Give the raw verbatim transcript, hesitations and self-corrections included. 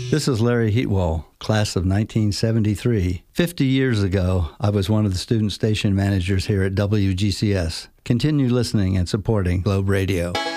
This is Larry Heatwell, class of nineteen seventy-three. Fifty years ago, I was one of the student station managers here at W G C S. Continue listening and supporting Globe Radio.